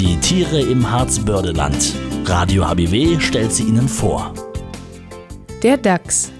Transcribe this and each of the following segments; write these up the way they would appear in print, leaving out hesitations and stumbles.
Die Tiere im Harzbördeland. Radio HBW stellt sie Ihnen vor. Der Dachs.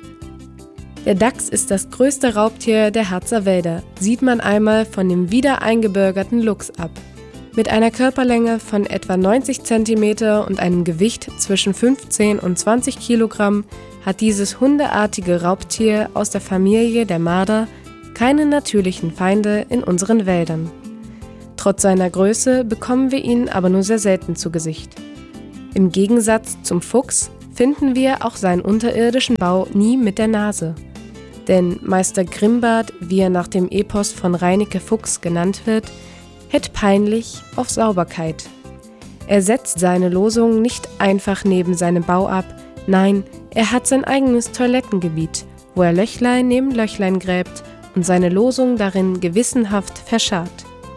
Der Dachs ist das größte Raubtier der Harzer Wälder, sieht man einmal von dem wieder eingebürgerten Luchs ab. Mit einer Körperlänge von etwa 90 cm und einem Gewicht zwischen 15 und 20 Kilogramm hat dieses hundeartige Raubtier aus der Familie der Marder keine natürlichen Feinde in unseren Wäldern. Trotz seiner Größe bekommen wir ihn aber nur sehr selten zu Gesicht. Im Gegensatz zum Fuchs finden wir auch seinen unterirdischen Bau nie mit der Nase. Denn Meister Grimbart, wie er nach dem Epos von Reineke Fuchs genannt wird, hält peinlich auf Sauberkeit. Er setzt seine Losung nicht einfach neben seinem Bau ab, nein, er hat sein eigenes Toilettengebiet, wo er Löchlein neben Löchlein gräbt und seine Losung darin gewissenhaft verscharrt.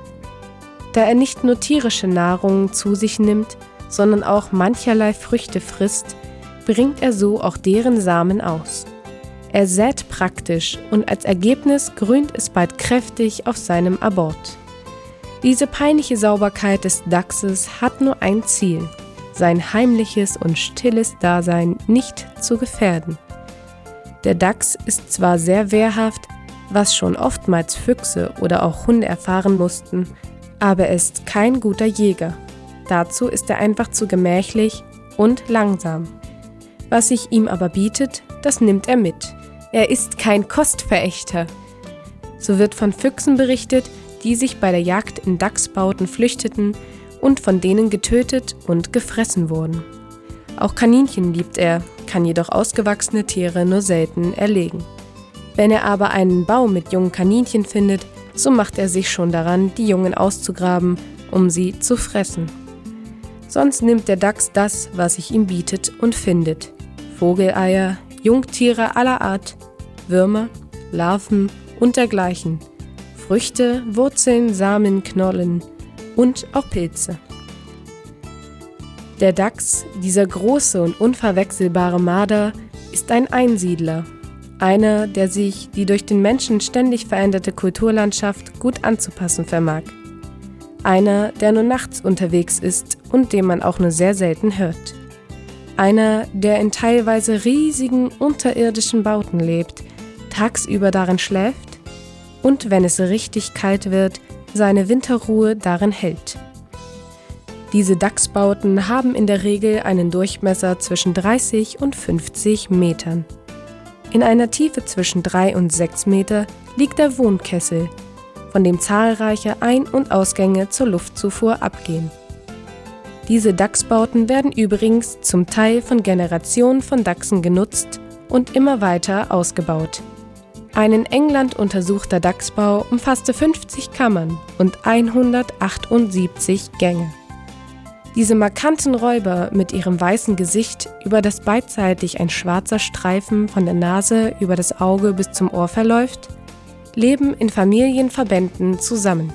Da er nicht nur tierische Nahrung zu sich nimmt, sondern auch mancherlei Früchte frisst, bringt er so auch deren Samen aus. Er sät praktisch und als Ergebnis grünt es bald kräftig auf seinem Abort. Diese peinliche Sauberkeit des Dachses hat nur ein Ziel: sein heimliches und stilles Dasein nicht zu gefährden. Der Dachs ist zwar sehr wehrhaft, was schon oftmals Füchse oder auch Hunde erfahren mussten, aber er ist kein guter Jäger. Dazu ist er einfach zu gemächlich und langsam. Was sich ihm aber bietet, das nimmt er mit. Er ist kein Kostverächter. So wird von Füchsen berichtet, die sich bei der Jagd in Dachsbauten flüchteten und von denen getötet und gefressen wurden. Auch Kaninchen liebt er, kann jedoch ausgewachsene Tiere nur selten erlegen. Wenn er aber einen Bau mit jungen Kaninchen findet, so macht er sich schon daran, die Jungen auszugraben, um sie zu fressen. Sonst nimmt der Dachs das, was sich ihm bietet und findet: Vogeleier, Jungtiere aller Art, Würmer, Larven und dergleichen, Früchte, Wurzeln, Samen, Knollen und auch Pilze. Der Dachs, dieser große und unverwechselbare Marder, ist ein Einsiedler, einer, der sich die durch den Menschen ständig veränderte Kulturlandschaft gut anzupassen vermag. Einer, der nur nachts unterwegs ist und den man auch nur sehr selten hört. Einer, der in teilweise riesigen unterirdischen Bauten lebt, tagsüber darin schläft und, wenn es richtig kalt wird, seine Winterruhe darin hält. Diese Dachsbauten haben in der Regel einen Durchmesser zwischen 30 und 50 Metern. In einer Tiefe zwischen 3 und 6 Meter liegt der Wohnkessel, von dem zahlreiche Ein- und Ausgänge zur Luftzufuhr abgehen. Diese Dachsbauten werden übrigens zum Teil von Generationen von Dachsen genutzt und immer weiter ausgebaut. Ein in England untersuchter Dachsbau umfasste 50 Kammern und 178 Gänge. Diese markanten Räuber mit ihrem weißen Gesicht, über das beidseitig ein schwarzer Streifen von der Nase über das Auge bis zum Ohr verläuft, leben in Familienverbänden zusammen.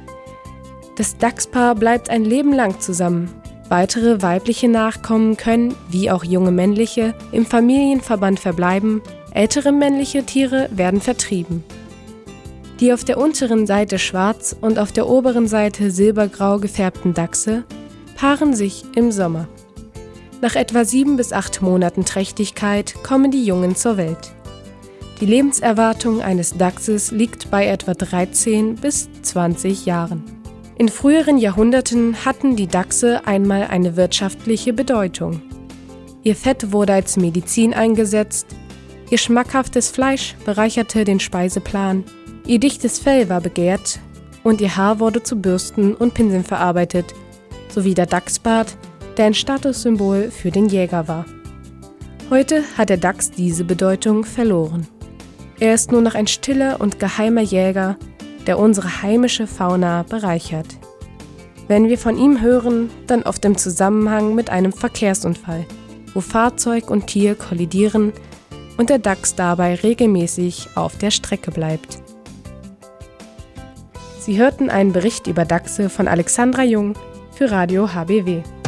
Das Dachspaar bleibt ein Leben lang zusammen. Weitere weibliche Nachkommen können, wie auch junge männliche, im Familienverband verbleiben, ältere männliche Tiere werden vertrieben. Die auf der unteren Seite schwarz und auf der oberen Seite silbergrau gefärbten Dachse paaren sich im Sommer. Nach etwa 7 bis 8 Monaten Trächtigkeit kommen die Jungen zur Welt. Die Lebenserwartung eines Dachses liegt bei etwa 13 bis 20 Jahren. In früheren Jahrhunderten hatten die Dachse einmal eine wirtschaftliche Bedeutung. Ihr Fett wurde als Medizin eingesetzt, ihr schmackhaftes Fleisch bereicherte den Speiseplan, ihr dichtes Fell war begehrt und ihr Haar wurde zu Bürsten und Pinseln verarbeitet, sowie der Dachsbart, der ein Statussymbol für den Jäger war. Heute hat der Dachs diese Bedeutung verloren. Er ist nur noch ein stiller und geheimer Jäger, der unsere heimische Fauna bereichert. Wenn wir von ihm hören, dann oft im Zusammenhang mit einem Verkehrsunfall, wo Fahrzeug und Tier kollidieren und der Dachs dabei regelmäßig auf der Strecke bleibt. Sie hörten einen Bericht über Dachse von Alexandra Jung für Radio HBW.